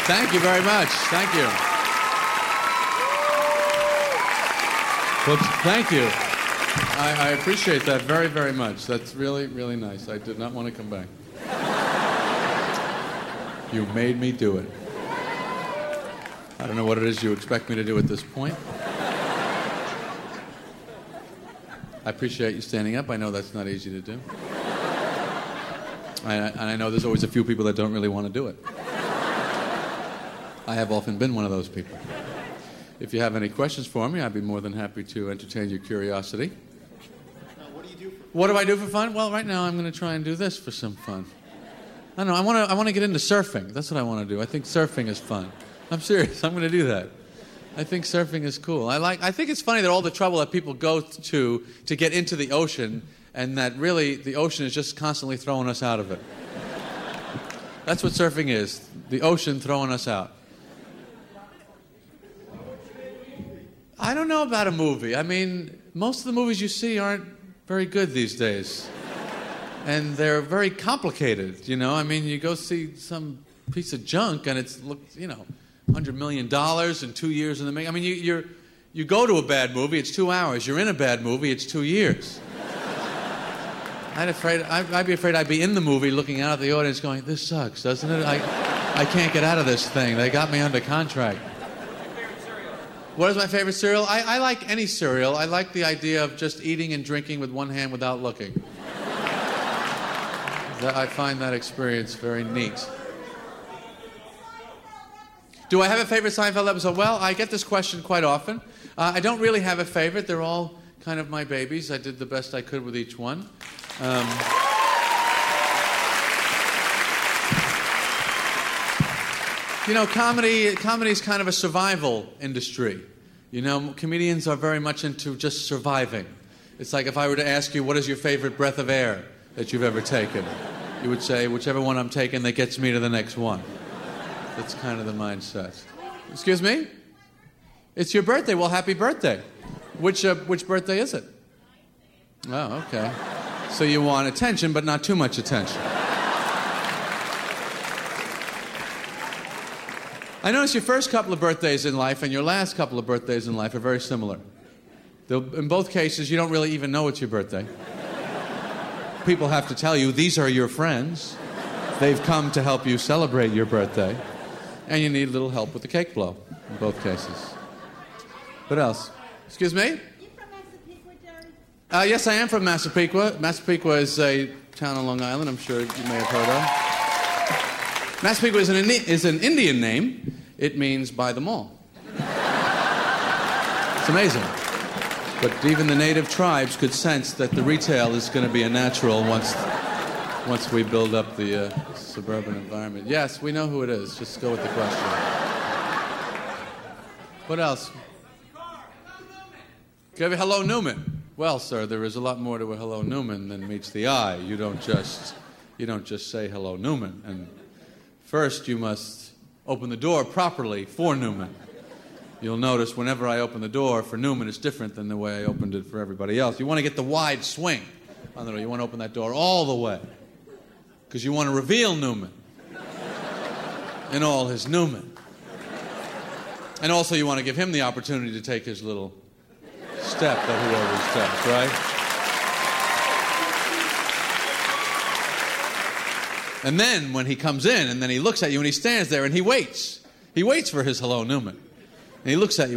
Thank you very much. Thank you. Well, thank you. I appreciate that very, very much. That's really, really nice. I did not want to come back. You made me do it. I don't know what it is you expect me to do at this point. I appreciate you standing up. I know that's not easy to do. And I know there's always a few people that don't really want to do it. I have often been one of those people. If you have any questions for me, I'd be more than happy to entertain your curiosity. What do you do for fun? What do I do for fun? Well, right now I'm going to try and do this for some fun. I don't know. I want to get into surfing. That's what I want to do. I think surfing is fun. I'm serious. I'm going to do that. I think surfing is cool. I think it's funny that all the trouble that people go to get into the ocean, and that really the ocean is just constantly throwing us out of it. That's what surfing is. The ocean throwing us out. I don't know about a movie. I mean, most of the movies you see aren't very good these days. And they're very complicated, you know? I mean, you go see some piece of junk and it's, $100 million and 2 years in the making. I mean, you go to a bad movie, it's 2 hours. You're in a bad movie, it's 2 years. I'd be afraid I'd be in the movie looking out at the audience going, this sucks, doesn't it? I can't get out of this thing. They got me under contract. What is my favorite cereal? I like any cereal. I like the idea of just eating and drinking with one hand without looking. I find that experience very neat. Do I have a favorite Seinfeld episode? Well, I get this question quite often. I don't really have a favorite. They're all kind of my babies. I did the best I could with each one. Comedy is kind of a survival industry. You know, comedians are very much into just surviving. It's like if I were to ask you, what is your favorite breath of air that you've ever taken? You would say, whichever one I'm taking that gets me to the next one. That's kind of the mindset. Excuse me? It's your birthday. Well, happy birthday. Which birthday is it? Oh, okay. So you want attention, but not too much attention. I notice your first couple of birthdays in life and your last couple of birthdays in life are very similar. In both cases, you don't really even know it's your birthday. People have to tell you, these are your friends. They've come to help you celebrate your birthday. And you need a little help with the cake blow in both cases. What else? Excuse me? Are you from Massapequa, Jerry? Yes, I am from Massapequa. Massapequa is a town on Long Island I'm sure you may have heard of. Massapequa is an Indian name. It means by the mall. It's amazing. But even the native tribes could sense that the retail is going to be a natural once we build up the suburban environment. Yes, we know who it is. Just go with the question. What else? Hello, Newman. Well, sir, there is a lot more to a Hello, Newman than meets the eye. You don't just say Hello, Newman. And first, you must open the door properly for Newman. You'll notice whenever I open the door for Newman, it's different than the way I opened it for everybody else. You want to get the wide swing on the door. You want to open that door all the way. Because you want to reveal Newman in all his Newman. And also you want to give him the opportunity to take his little step that he always takes, right? And then when he comes in and then he looks at you and he stands there and he waits. He waits for his Hello, Newman. And he looks at you